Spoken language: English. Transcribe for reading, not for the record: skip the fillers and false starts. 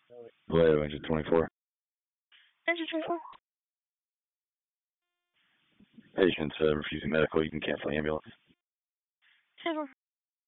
Vallejo, engine 24. Engine 24. Patient's refusing medical. You can cancel the ambulance. 10